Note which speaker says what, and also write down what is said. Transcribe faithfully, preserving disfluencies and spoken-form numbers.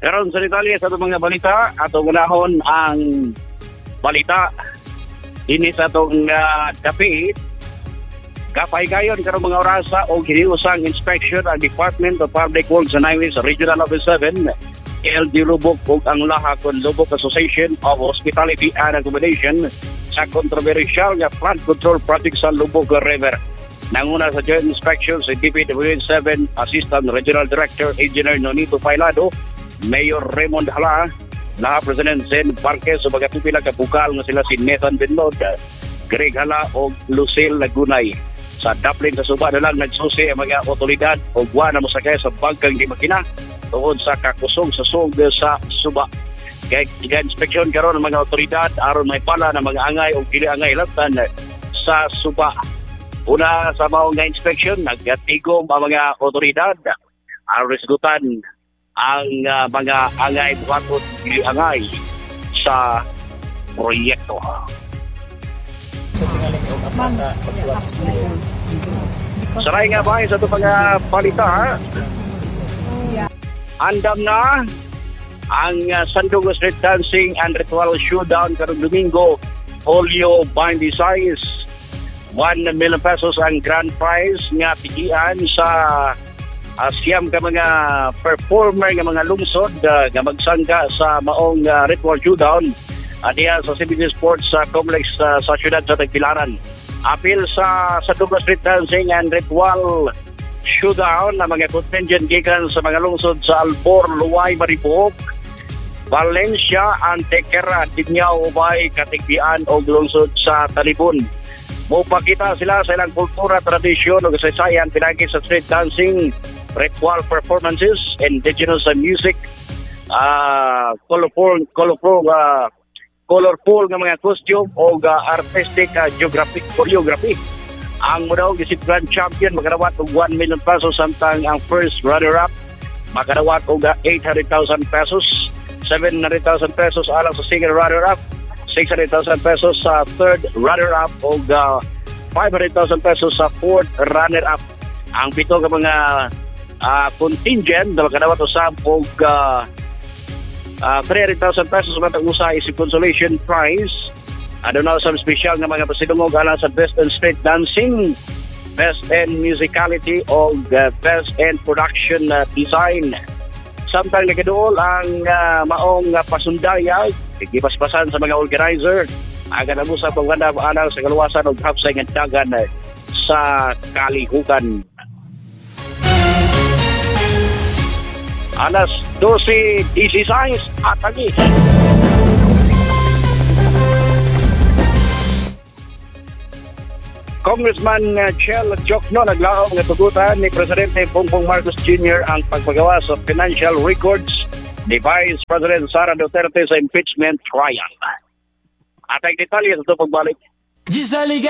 Speaker 1: Karon sa detalye sa itong mga balita, atong unahon ang balita ini sa itong uh, dapit. Kapay kayon karong mga orasa o giniusang inspection ang Department of Public Works and Highways Regional Office seven, L D Lubok ug ang Lahak Lubok Association of Hospitality and Accommodation sa kontrobersyal nga flood control project sa Lubok River. Nanguna sa joint inspection si D P W seven Assistant Regional Director Engineer Nonito Pailado, Mayor Raymond Hala, na President Zen Parques, o mga pipila kabukal nga sila si Nathan Benlod, Greg Hala o Lucille Lagunay. Sa Dublin sa Suba na lang nagsusi ang mga otoridad o guwa na masakay sa bangkang di makina tungod sa kakusog sa sug sa Suba. Kaya iga-inspeksyon karon ng mga otoridad aron may pala ng mga angay o kili angay latan sa Suba. Una sa maong nga inspeksyon, nagtigom ang mga otoridad aron resgutan ang uh, mga angay buhatot angay sa proyekto. Saray nga ba sa ito mga balita, andam na ang uh, Sandungo Street Dancing and Ritual Showdown karong Domingo, Polio Bindi Size. one million pesos ang grand prize nga pigian sa Uh, siyam ka mga performer nga mga lungsod uh, nga magsangga sa maong uh, ritual showdown uh, diya sa C B G Sports uh, Complex uh, sa siyudad sa Tagbilaran. Apil sa sa Sandungo Street Dancing and Ritual Showdown na mga contingent gikan sa mga lungsod sa Albor, Luway, Mariboc, Valencia, Antequera, Dinao, Ubay, Katigbian o lungsod sa Talibon. Mupakita sila sa ilang kultura, tradisyon o kasaysayan pinagi sa street dancing, ritual performances, indigenous music, uh, colorful, colorful, uh, colorful nga mga costume o uh, artistic uh, geographic choreography. Ang mudaw isip grand champion makadawat og one million pesos samtang ang first runner-up makadawat og eight hundred thousand pesos, seven hundred thousand pesos alang sa second runner-up, six hundred thousand pesos sa third runner-up o uh, five hundred thousand pesos sa fourth runner-up. Ang pito ka mga uh, contingent na makadawat usab og uh, uh, three hundred thousand pesos matang usa isip consolation prize. Aduna na sa special nga mga pasidungog alang sa best in street dancing, best in musicality o uh, best in production uh, design. Samtang nakaduol ang uh, maong uh, pasundaya, igipaspasan sa mga organizer, aga na mo sa pagwanda anang sa kaluwasan o hapsay ng dagan uh, sa kalihukan. Alas twelve dieciséis at agis. Congressman uh, Chel Jokno naglaom nga tugutan ni Presidente Bongbong Marcos Junior ang pagpagawa sa financial records ni Vice President Sara Duterte sa impeachment trial. At ang detalye sa ito pagbalik.